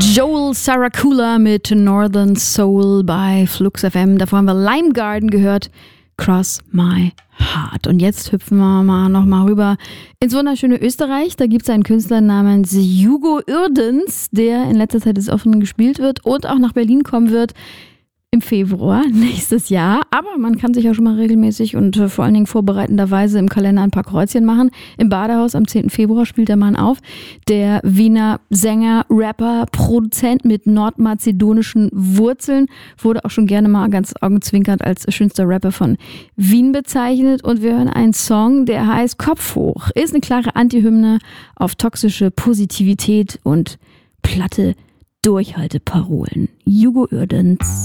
Joel Saracula mit Northern Soul bei Flux FM. Davor haben wir Lime Garden gehört, Cross My Heart. Und jetzt hüpfen wir mal nochmal rüber ins wunderschöne Österreich. Da gibt es einen Künstler namens Hugo Uerdens, der in letzter Zeit des Offen gespielt wird und auch nach Berlin kommen wird im Februar nächstes Jahr. Aber man kann sich ja schon mal regelmäßig und vor allen Dingen vorbereitenderweise im Kalender ein paar Kreuzchen machen. Im Badehaus am 10. Februar spielt der Mann auf. Der Wiener Sänger, Rapper, Produzent mit nordmazedonischen Wurzeln wurde auch schon gerne mal ganz augenzwinkernd als schönster Rapper von Wien bezeichnet. Und wir hören einen Song, der heißt Kopf hoch. Ist eine klare Antihymne auf toxische Positivität und platte Durchhalteparolen. Hugo Uerdens.